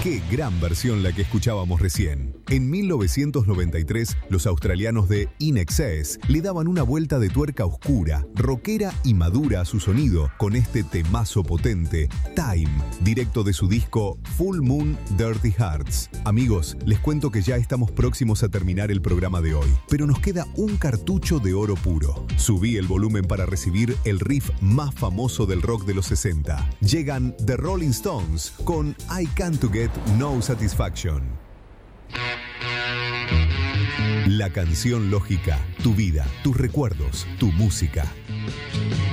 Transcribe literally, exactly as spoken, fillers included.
Qué gran versión la que escuchábamos recién. En mil novecientos noventa y tres, los australianos de In Excess le daban una vuelta de tuerca oscura, rockera y madura a su sonido con este temazo potente, Time, directo de su disco Full Moon Dirty Hearts. Amigos, les cuento que ya estamos próximos a terminar el programa de hoy, pero nos queda un cartucho de oro puro. Subí el volumen para recibir el riff más famoso del rock de los sesenta. Llegan The Rolling Stones con I Can't Get No Satisfaction. La canción lógica, tu vida, tus recuerdos, tu música.